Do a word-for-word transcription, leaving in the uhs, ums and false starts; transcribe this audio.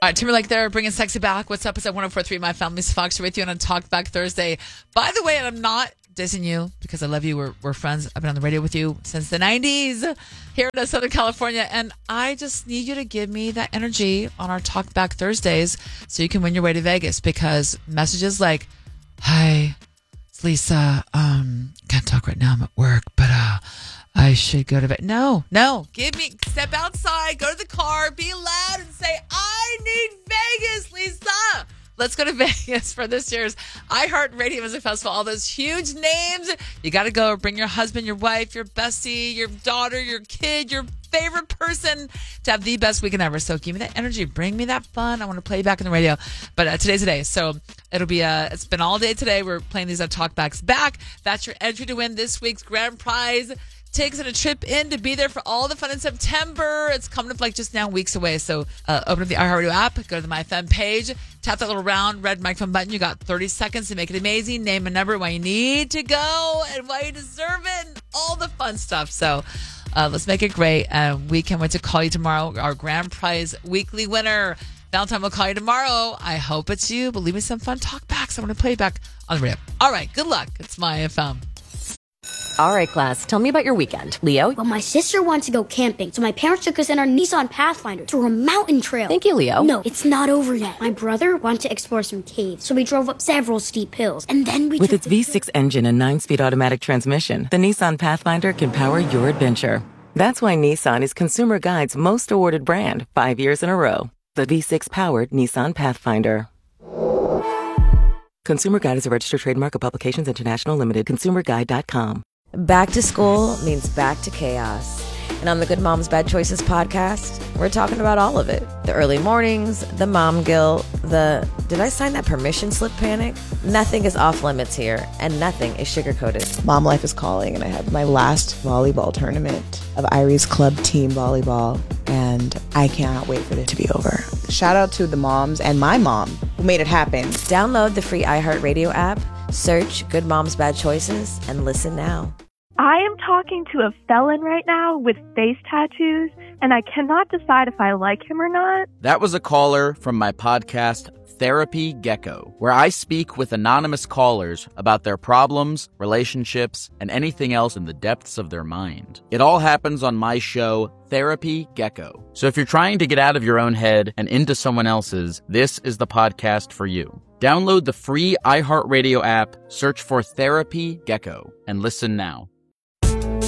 All right, Timberlake there, bringing sexy back. What's up? It's at one oh four point three My Family's Fox with you on a Talk Back Thursday. By the way, and I'm not dissing you because I love you. We're, we're friends. I've been on the radio with you since the nineties here in Southern California. And I just need you to give me that energy on our Talk Back Thursdays so you can win your way to Vegas, because messages like, hi, it's Lisa. Um, can't talk right now. I'm at work, but uh, I should go to bed. No, no. Give me, step outside, go to the car, be loud and say, I need Vegas, Lisa. Let's go to Vegas for this year's iHeartRadio Music Festival. All those huge names. You got to go. Bring your husband, your wife, your bestie, your daughter, your kid, your favorite person to have the best weekend ever. So give me that energy. Bring me that fun. I want to play you back on the radio. But uh, today's the day. So it'll be, uh, it's been all day today. We're playing these uh, Talkbacks back. That's your entry to win this week's grand prize. Tickets and a trip in to be there for all the fun in September. It's coming up like just now, weeks away. So uh, open up the iHeartRadio app, go to the MyFM page, tap that little round red microphone button. You got thirty seconds to make it amazing. Name a number, why you need to go and why you deserve it, and all the fun stuff. So uh, let's make it great. Uh, we can't wait to call you tomorrow, our grand prize weekly winner. Valentine will call you tomorrow. I hope it's you, but leave me some fun talkbacks. I want to play you back on the radio. All right, good luck. It's My F M. All right, class, tell me about your weekend. Leo? Well, my sister wanted to go camping, so my parents took us in our Nissan Pathfinder to a mountain trail. Thank you, Leo. No, it's not over yet. My brother wanted to explore some caves, so we drove up several steep hills, and then we With took its V six engine and nine-speed automatic transmission, the Nissan Pathfinder can power your adventure. That's why Nissan is Consumer Guide's most awarded brand five years in a row. The V six-powered Nissan Pathfinder. Consumer Guide is a registered trademark of Publications International Limited. consumer guide dot com. Back to school means back to chaos. And on the Good Moms Bad Choices podcast, we're talking about all of it. The early mornings, the mom guilt, the did I sign that permission slip panic? Nothing is off limits here, and nothing is sugar-coated. Mom life is calling, and I have my last volleyball tournament of Irie's club team volleyball, and I cannot wait for it to be over. Shout out to the moms and my mom who made it happen. Download the free iHeartRadio app, search Good Moms Bad Choices, and listen now. I am talking to a felon right now with face tattoos, and I cannot decide if I like him or not. That was a caller from my podcast, Therapy Gecko, where I speak with anonymous callers about their problems, relationships, and anything else in the depths of their mind. It all happens on my show, Therapy Gecko. So if you're trying to get out of your own head and into someone else's, this is the podcast for you. Download the free iHeartRadio app, search for Therapy Gecko, and listen now.